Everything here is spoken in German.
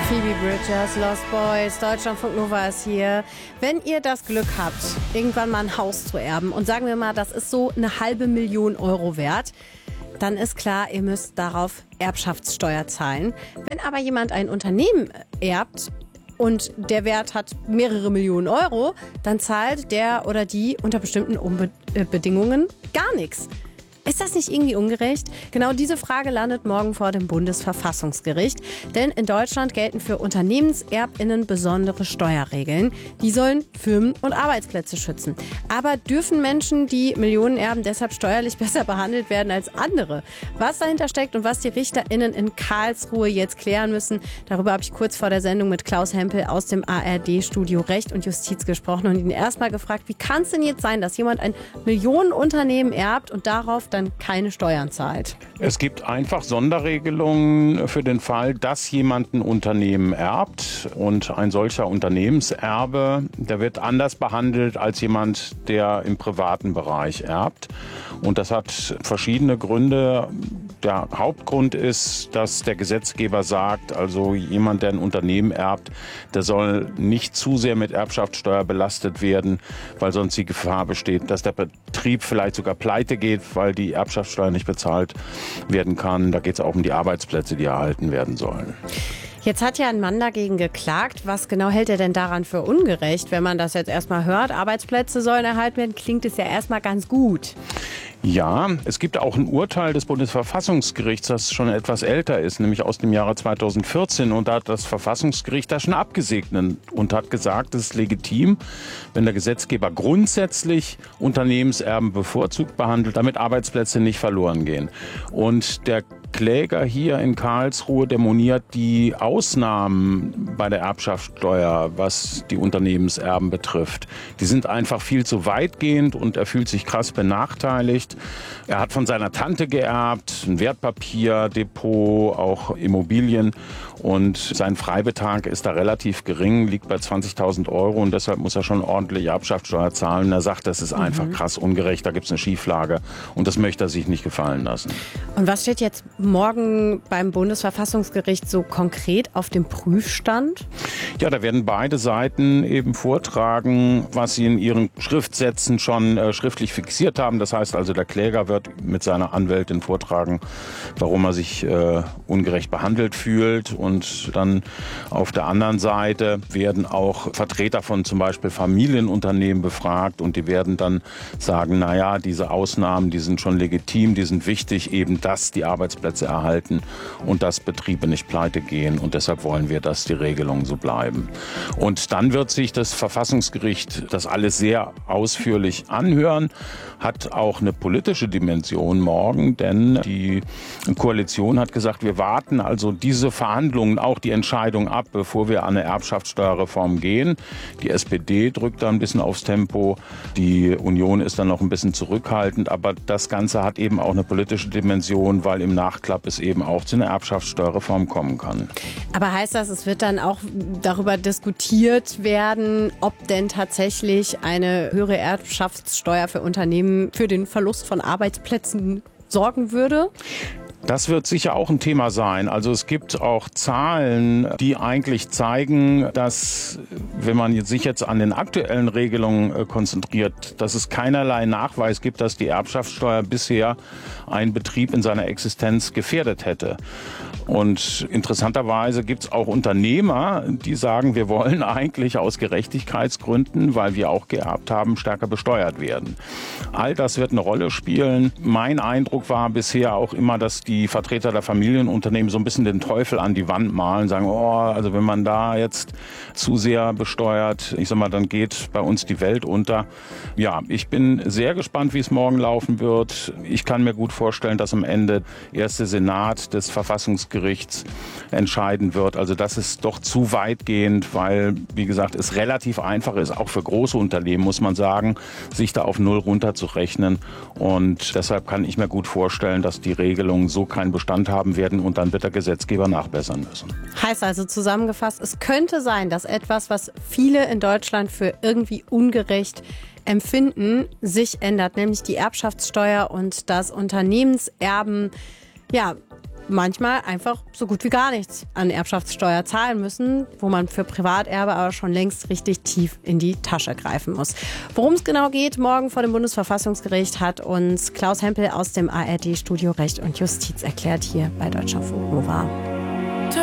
Phoebe Bridgers, Lost Boys, Deutschlandfunk Nova ist hier. Wenn ihr das Glück habt, irgendwann mal ein Haus zu erben und sagen wir mal, das ist so 500.000 Euro wert, dann ist klar, ihr müsst darauf Erbschaftssteuer zahlen. Wenn aber jemand ein Unternehmen erbt und der Wert hat mehrere Millionen Euro, dann zahlt der oder die unter bestimmten Bedingungen gar nichts. Ist das nicht irgendwie ungerecht? Genau diese Frage landet morgen vor dem Bundesverfassungsgericht. Denn in Deutschland gelten für UnternehmenserbInnen besondere Steuerregeln. Die sollen Firmen und Arbeitsplätze schützen. Aber dürfen Menschen, die Millionen erben, deshalb steuerlich besser behandelt werden als andere? Was dahinter steckt und was die RichterInnen in Karlsruhe jetzt klären müssen, darüber habe ich kurz vor der Sendung mit Klaus Hempel aus dem ARD-Studio Recht und Justiz gesprochen und ihn erstmal gefragt, wie kann es denn jetzt sein, dass jemand ein Millionenunternehmen erbt und darauf dann keine Steuern zahlt? Es gibt einfach Sonderregelungen für den Fall, dass jemand ein Unternehmen erbt. Und ein solcher Unternehmenserbe, der wird anders behandelt als jemand, der im privaten Bereich erbt. Und das hat verschiedene Gründe. Der Hauptgrund ist, dass der Gesetzgeber sagt, also jemand, der ein Unternehmen erbt, der soll nicht zu sehr mit Erbschaftssteuer belastet werden, weil sonst die Gefahr besteht, dass der Betrieb vielleicht sogar pleite geht, weil die Erbschaftssteuer nicht bezahlt werden kann. Da geht es auch um die Arbeitsplätze, die erhalten werden sollen. Jetzt hat ja ein Mann dagegen geklagt. Was genau hält er denn daran für ungerecht? Wenn man das jetzt erstmal hört, Arbeitsplätze sollen erhalten werden, klingt es ja erstmal ganz gut. Ja, es gibt auch ein Urteil des Bundesverfassungsgerichts, das schon etwas älter ist, nämlich aus dem Jahre 2014. Und da hat das Verfassungsgericht das schon abgesegnet und hat gesagt, es ist legitim, wenn der Gesetzgeber grundsätzlich Unternehmenserben bevorzugt behandelt, damit Arbeitsplätze nicht verloren gehen. Und der Kläger hier in Karlsruhe, der moniert die Ausnahmen bei der Erbschaftssteuer, was die Unternehmenserben betrifft. Die sind einfach viel zu weitgehend und er fühlt sich krass benachteiligt. Er hat von seiner Tante geerbt, ein Wertpapierdepot, auch Immobilien. Und sein Freibetrag ist da relativ gering, liegt bei 20.000 Euro und deshalb muss er schon ordentlich Erbschaftssteuer zahlen. Er sagt, das ist einfach krass ungerecht, da gibt es eine Schieflage und das möchte er sich nicht gefallen lassen. Und was steht jetzt morgen beim Bundesverfassungsgericht so konkret auf dem Prüfstand? Ja, da werden beide Seiten eben vortragen, was sie in ihren Schriftsätzen schon schriftlich fixiert haben. Das heißt also, der Kläger wird mit seiner Anwältin vortragen, warum er sich ungerecht behandelt fühlt. Und dann auf der anderen Seite werden auch Vertreter von zum Beispiel Familienunternehmen befragt und die werden dann sagen, naja, diese Ausnahmen, die sind schon legitim, die sind wichtig, eben dass die Arbeitsplätze erhalten und dass Betriebe nicht pleite gehen und deshalb wollen wir, dass die Regelungen so bleiben. Und dann wird sich das Verfassungsgericht das alles sehr ausführlich anhören, hat auch eine politische Dimension morgen, denn die Koalition hat gesagt, wir warten also diese Verhandlungen, auch die Entscheidung ab, bevor wir an eine Erbschaftssteuerreform gehen. Die SPD drückt da ein bisschen aufs Tempo, die Union ist dann noch ein bisschen zurückhaltend, aber das Ganze hat eben auch eine politische Dimension, weil im Nachklapp es eben auch zu einer Erbschaftssteuerreform kommen kann. Aber heißt das, es wird dann auch darüber diskutiert werden, ob denn tatsächlich eine höhere Erbschaftssteuer für Unternehmen für den Verlust von Arbeitsplätzen sorgen würde? Das wird sicher auch ein Thema sein. Also es gibt auch Zahlen, die eigentlich zeigen, dass, wenn man sich jetzt an den aktuellen Regelungen konzentriert, dass es keinerlei Nachweis gibt, dass die Erbschaftssteuer bisher einen Betrieb in seiner Existenz gefährdet hätte. Und interessanterweise gibt es auch Unternehmer, die sagen, wir wollen eigentlich aus Gerechtigkeitsgründen, weil wir auch geerbt haben, stärker besteuert werden. All das wird eine Rolle spielen. Mein Eindruck war bisher auch immer, dass die Vertreter der Familienunternehmen so ein bisschen den Teufel an die Wand malen, sagen, oh, also wenn man da jetzt zu sehr besteuert, ich sag mal, dann geht bei uns die Welt unter. Ja, ich bin sehr gespannt, wie es morgen laufen wird. Ich kann mir gut vorstellen, dass am Ende erst der Senat des Verfassungsgerichts entscheiden wird. Also das ist doch zu weitgehend, weil, wie gesagt, es relativ einfach ist, auch für große Unternehmen, muss man sagen, sich da auf Null runterzurechnen. Und deshalb kann ich mir gut vorstellen, dass die Regelungen so keinen Bestand haben werden und dann wird der Gesetzgeber nachbessern müssen. Heißt also zusammengefasst, es könnte sein, dass etwas, was viele in Deutschland für irgendwie ungerecht empfinden, sich ändert, nämlich die Erbschaftssteuer und das Unternehmenserben, ja, manchmal einfach so gut wie gar nichts an Erbschaftssteuer zahlen müssen, wo man für Privaterbe aber schon längst richtig tief in die Tasche greifen muss. Worum es genau geht, morgen vor dem Bundesverfassungsgericht hat uns Klaus Hempel aus dem ARD-Studio Recht und Justiz erklärt hier bei Deutschlandfunk Nova.